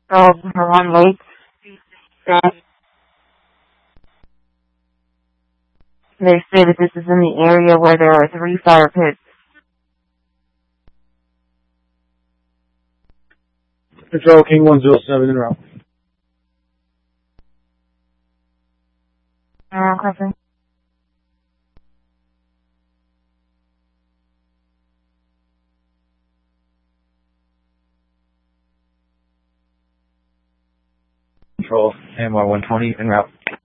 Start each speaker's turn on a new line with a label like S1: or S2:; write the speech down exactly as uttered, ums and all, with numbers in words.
S1: Oh, Haran Lake. That they say that this is in the area where there are three fire pits.
S2: Control King one zero seven in route.
S1: Uh, crossing.
S2: Control M Y one twenty en route.